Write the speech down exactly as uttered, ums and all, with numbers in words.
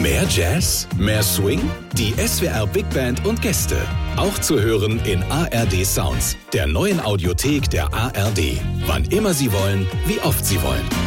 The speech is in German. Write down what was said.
Mehr Jazz? Mehr Swing? Die S W R Big Band und Gäste. Auch zu hören in A R D Sounds, der neuen Audiothek der A R D. Wann immer Sie wollen, wie oft Sie wollen.